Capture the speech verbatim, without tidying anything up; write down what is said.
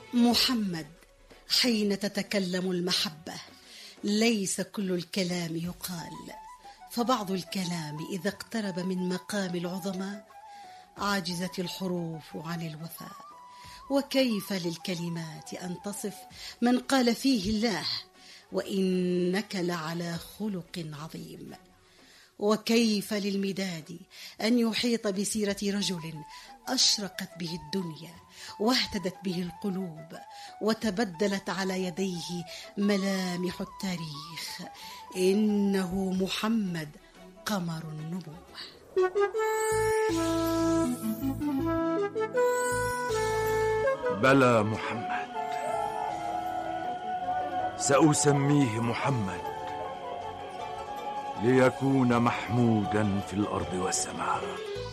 محمد، حين تتكلم المحبة ليس كل الكلام يقال، فبعض الكلام إذا اقترب من مقام العظماء عجزت الحروف عن الوفاء. وكيف للكلمات أن تصف من قال فيه الله وإنك لعلى خلق عظيم؟ وكيف للمداد أن يحيط بسيرة رجل أشرقت به الدنيا واهتدت به القلوب وتبدلت على يديه ملامح التاريخ؟ إنه محمد قمر النبوة. بلى محمد، سأسميه محمد ليكون محمودا في الأرض والسماء.